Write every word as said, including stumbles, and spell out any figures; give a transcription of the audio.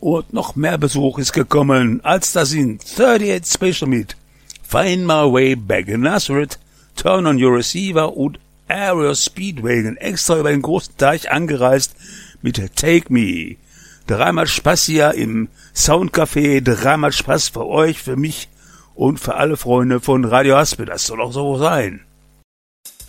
Und noch mehr Besuch ist gekommen, als das in thirty-eight Special mit Find My Way Back in Nazareth, Turn on Your Receiver und Aerial Speedwagon extra über den großen Teich angereist mit Take Me. Dreimal Spaß hier im Soundcafé, dreimal Spaß für euch, für mich und für alle Freunde von Radio Haspe. Das soll auch so sein.